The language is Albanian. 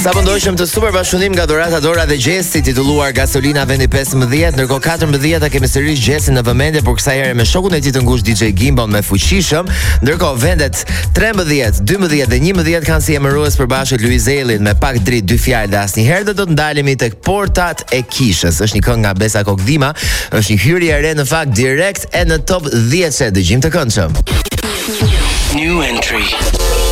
Sa përndoshëm të super bashkëpunim nga dhurata Dora dhe Gjesi titulluar Gasolina vendi 15, ndërkohë 14 kemi sërish Gjesin në vëmendje por kësaj here me shokun e tij të ngushtë DJ Gimbon me fuqishëm, ndërkohë vendet 13, 12 dhe 11 kanë si emërues përbashkët Luizelin me pak dritë, dy fjalë dhe asnjëherë do të ndalemi tek portat e kishës. Është një këngë nga Besa Kokdima, është një hyrje e re në fakt direkt e në top 10 dëgjim të këndshëm. New entry.